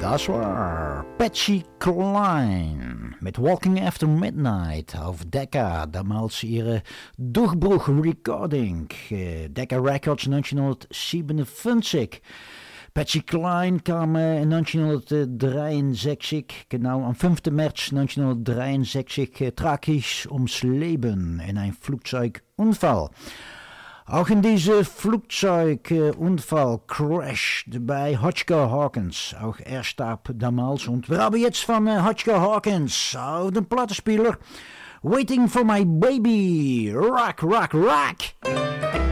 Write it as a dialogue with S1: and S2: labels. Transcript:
S1: Das war Patsy Cline mit Walking After Midnight auf Decca, damals ihre Durchbruch-Recording, Decca Records 1957. Patsy Cline kam in 1963, genau am 5. März 1963, tragisch ums Leben in ein Flugzeugunfall. Auch in diesem Flugzeugunfall Crash bei Hutchker Hawkins. Auch er starb damals und wir haben jetzt von Hutchker Hawkins auf dem Plattenspieler Waiting for My Baby. Rock, rock, rock!